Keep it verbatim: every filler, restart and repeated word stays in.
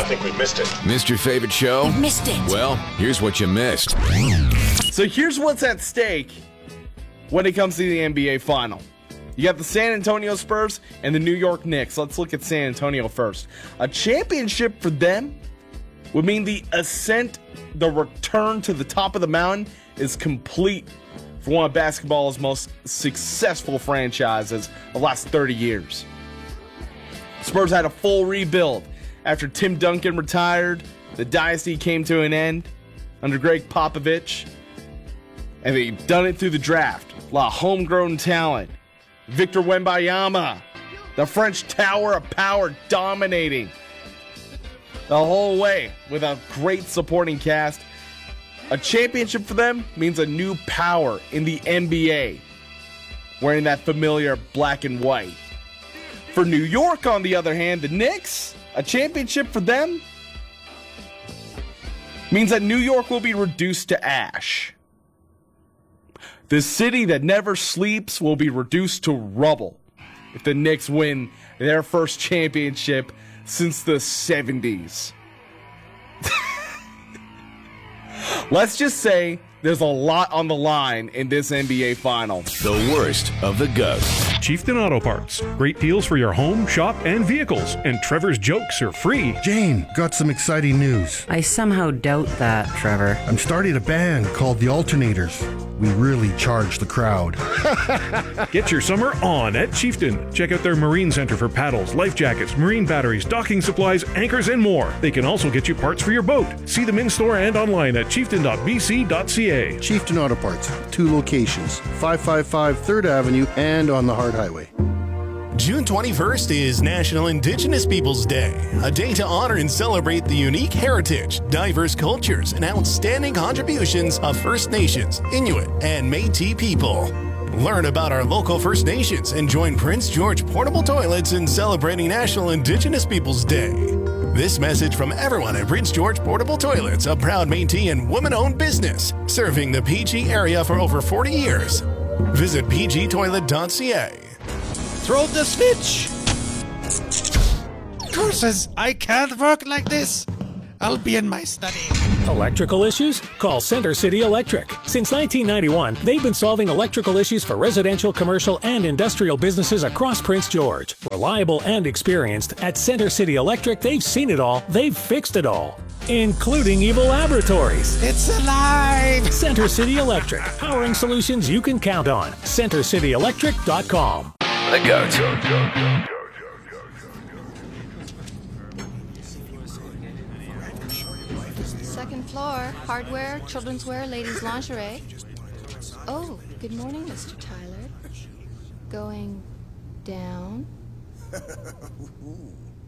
think we missed it. Missed your favorite show? You missed it. Well, here's what you missed. So here's what's at stake when it comes to the N B A final. You got the San Antonio Spurs and the New York Knicks. Let's look at San Antonio first. A championship for them would mean the ascent, the return to the top of the mountain is complete for one of basketball's most successful franchises of the last thirty years. Spurs had a full rebuild after Tim Duncan retired. The dynasty came to an end under Greg Popovich, and they've done it through the draft. A lot of homegrown talent. Victor Wembanyama, the French Tower of Power, dominating the whole way with a great supporting cast. A championship for them means a new power in the N B A, wearing that familiar black and white. For New York, on the other hand, the Knicks, a championship for them means that New York will be reduced to ash. The city that never sleeps will be reduced to rubble if the Knicks win their first championship since the seventies. Let's just say there's a lot on the line in this N B A final. The worst of the GOAT. Chieftain Auto Parts. Great deals for your home, shop, and vehicles. And Trevor's jokes are free. Jane, got some exciting news. I somehow doubt that, Trevor. I'm starting a band called The Alternators. We really charge the crowd. Get your summer on at Chieftain. Check out their Marine Center for paddles, life jackets, marine batteries, docking supplies, anchors, and more. They can also get you parts for your boat. See them in store and online at chieftain dot b c dot c a. Chieftain Auto Parts, two locations, five five five third Avenue and on the Hard Highway. June twenty-first is National Indigenous Peoples Day, a day to honor and celebrate the unique heritage, diverse cultures, and outstanding contributions of First Nations, Inuit, and Métis people. Learn about our local First Nations and join Prince George Portable Toilets in celebrating National Indigenous Peoples Day. This message from everyone at Prince George Portable Toilets, a proud Métis and woman-owned business, serving the P G area for over forty years. Visit p g toilet dot c a. Throw the switch! Curses, I can't work like this. I'll be in my study. Electrical issues? Call Center City Electric. Since nineteen ninety-one, they've been solving electrical issues for residential, commercial, and industrial businesses across Prince George. Reliable and experienced, at Center City Electric, they've seen it all, they've fixed it all, including evil laboratories. It's alive! Center City Electric, powering solutions you can count on. center city electric dot com. The GOAT. Second floor, hardware, children's wear, ladies' lingerie. Oh, good morning, Mister Tyler. Going down.